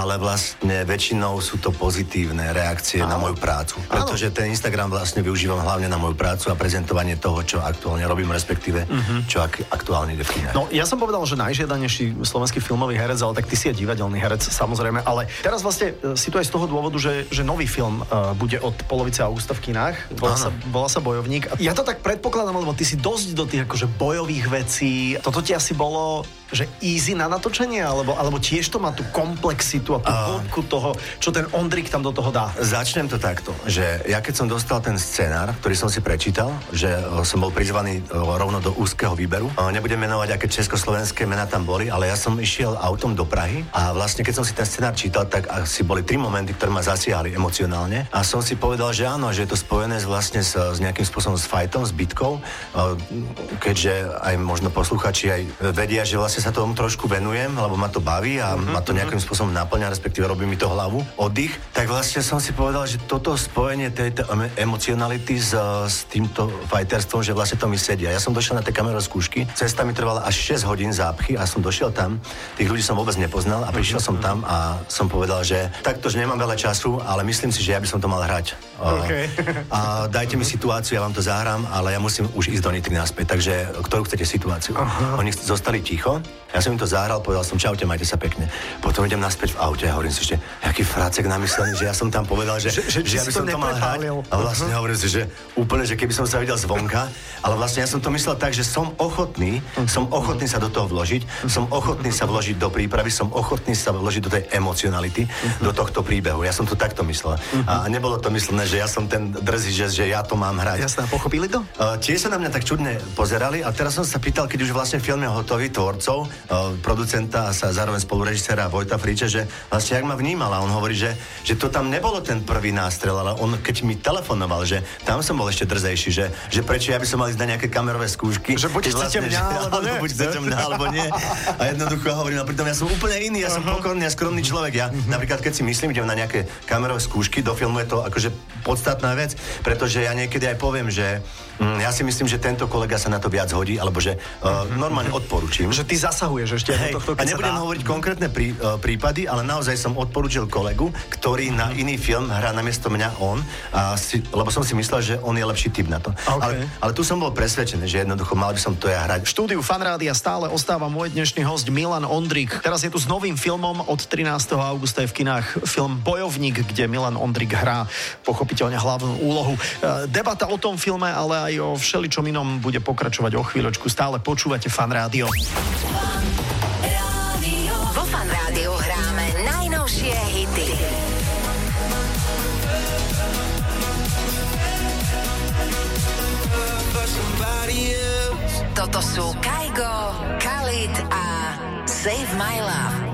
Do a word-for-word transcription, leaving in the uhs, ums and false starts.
ale vlastne väčšinou sú to pozitívne reakcie Áno. na moju prácu. Pretože ten Instagram vlastne využívam hlavne na moju prácu a prezentovanie toho, čo aktuálne robím, respektíve uh-huh. čo ak- aktuálne ide v kinách. No, ja som povedal, že najžiadanejší slovenský filmový herec, ale tak ty si je divadelný herec, samozrejme, ale teraz vlastne si tu aj z toho dôvodu, že, že nový film uh, bude od polovice augusta v kinách, volá sa, volá sa Bojovník. A ja to tak predpokladám, lebo ty si dosť do tých akože bojových vecí. Toto ti asi bolo, že easy na natočenie, alebo, alebo tiež to má tú komplexitu a tú hĺbku uh, toho, čo ten Ondrik tam do toho dá? Začnem to takto, že ja keď som dostal ten scenár, ktorý som si prečítal, že som bol prizvaný rovno do úzkeho výberu. Nebudem menovať, aké československé mená tam boli, ale ja som išiel autom do Prahy a vlastne keď som si ten scenár čítal, tak asi boli tri momenty, ktoré ma zasiahli emocionálne a som si povedal, že áno, že je to spojené vlastne s, s nejakým spôsobom s fightom, s bitkou, keďže aj možno posluchači aj vedia, že vlastne sa tomu trošku venujem, lebo ma to baví a mm-hmm. ma to nejakým spôsobom naplňa, respektíve robí mi to hlavu, oddych, tak vlastne som si povedal, že toto spojenie tejto emocionality s, s týmto fighterstvom, že vlastne to mi sedia. Ja som došiel na tie kamerové skúšky, cesta mi trvala až šesť hodín zápchy a som došiel tam, tých ľudí som vôbec nepoznal a prišiel som tam a som povedal, že takto, že nemám veľa času, ale myslím si, že ja by som to mal hrať. Okay. A dajte mi situáciu, ja vám to zahrám, ale ja musím už ísť do Nitry naspäť, takže ktorú chcete situáciu? Uh-huh. Oni zostali ticho, ja som im to zahral, povedal som čaute, majte sa pekne. Potom idem naspäť v aute a hovorím si, že aký fracek namyslený, že ja som tam povedal, že, že, že, že ja by som to mal hrať. A vlastne uh-huh. hovorím si, že úplne, že keby som sa videl zvonka, ale vlastne ja som to myslel tak, že som ochotný, uh-huh. som ochotný sa do toho vložiť, uh-huh. som ochotný sa vložiť do prípravy, som ochotný sa vložiť do tej emocionality, uh-huh. do tohto príbehu. Ja som to takto myslel. Uh-huh. A nebolo to myslené, že ja som ten drzý, že, že ja to mám hrať. Jasné, pochopili to? Uh, tiež sa na mňa tak čudne pozerali a teraz som sa pýtal, keď už vlastne film je hotový, tvorcov, uh, producenta a sa zároveň spolurežisera Vojta Friče, že vlastne jak ma vnímala. On hovorí, že, že to tam nebolo ten prvý nástrel, ale on keď mi telefonoval, že tam som bol ešte drzejší, že, že prečo ja by som mal ísť na nejaké kamerové skúšky. Že buď chcete vlastne, mňa, alebo nie. Buď chcete mňa, alebo nie. A jednoducho hovorím, a pritom ja som úplne iný, ja som uh-huh. pokorný a skromný človek. Ja uh-huh. napríklad, keď si myslím, idem na nejaké kamerové skúšky, do filmu je to akože podstatná vec, pretože ja niekedy aj poviem, že mm, ja si myslím, že tento kolega sa na to viac hodí, alebo že uh, normálne odporučím. Že ty zasahuješ ešte Hej, do tohto, a nebudem hovoriť konkrétne prí, uh, prípady, ale naozaj som odporučil kolegu, ktorý na iný film hrá namiesto mňa on, a si, lebo som si myslel, že on je lepší typ na to. Okay. Ale, ale tu som bol presvedčený, že jednoducho mal by som to ja hrať. V štúdiu Fanrádia stále ostáva môj dnešný host Milan Ondrik. Teraz je tu s novým filmom, od trinásteho augusta je v kinách film Bojovník, kde Milan Ondrik hrá pochopiteľne hlavnú úlohu. Debata o tom filme, ale aj o všeličom inom bude pokračovať o chvíľočku. Stále počúvate Fanrádio. Vo Fanrádiu hráme najnovšie hity. Toto sú Kygo, Khalid a Save My Love.